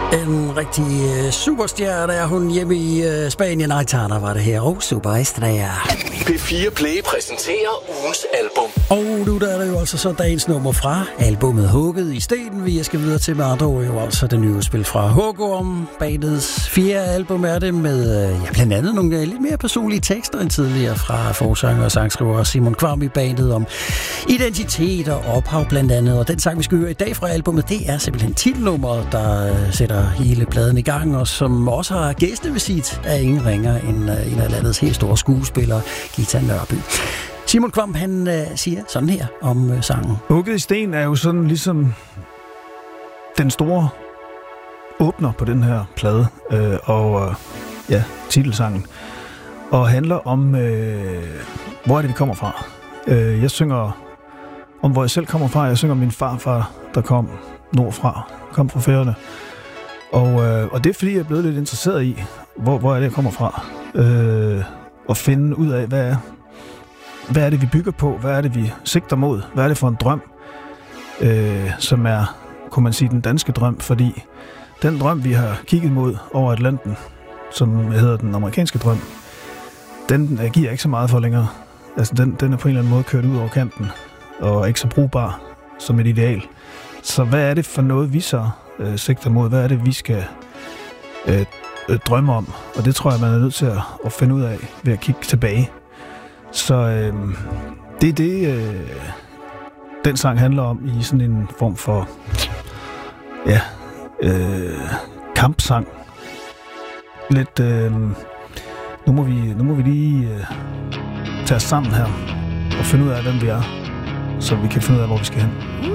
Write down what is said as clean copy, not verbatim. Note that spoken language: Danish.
En rigtig superstjerne er hun hjemme i Spanien. Aitana var det her, og Superestrella. P4 Play præsenterer ugens album. Og nu der er det jo altså så dagens nummer fra albumet Hugget i Stenen. Vi skal videre til med andre ord jo altså det nye spil fra Hugorm. Bandets 4. album er det med blandt andet nogle lidt mere personlige tekster end tidligere fra forsanger og sangskriver Simon Kvam i bandet om identitet og ophav blandt andet. Og den sang, vi skal høre i dag fra albumet, det er simpelthen titelnummeret, der sætter hele pladen i gang, og som også har gæstevisit af ingen ringer end en af landets helt store skuespillere, Gita Nørby. Simon Kvam, han siger sådan her om sangen. Hugget i sten er jo sådan ligesom den store åbner på den her plade, titelsangen, og handler om, hvor er det, vi kommer fra. Jeg synger om, hvor jeg selv kommer fra. Jeg synger om min farfar, der kom nordfra, kom fra Færøerne. Og det er fordi, jeg er blevet lidt interesseret i, hvor er det, jeg kommer fra. Og finde ud af, hvad er det, vi bygger på? Hvad er det, vi sigter mod? Hvad er det for en drøm, som er, kunne man sige, den danske drøm? Fordi den drøm, vi har kigget mod over Atlanten, som hedder den amerikanske drøm, den giver ikke så meget for længere. Altså, den er på en eller anden måde kørt ud over kanten, og ikke så brugbar som et ideal. Så hvad er det for noget, vi så sigter mod? Hvad er det, vi skal drømme om? Og det tror jeg, man er nødt til at finde ud af ved at kigge tilbage. Så det er det, den sang handler om i sådan en form for kampsang. Lidt, nu må vi lige tage os sammen her og finde ud af, hvem vi er, så vi kan finde ud af, hvor vi skal hen.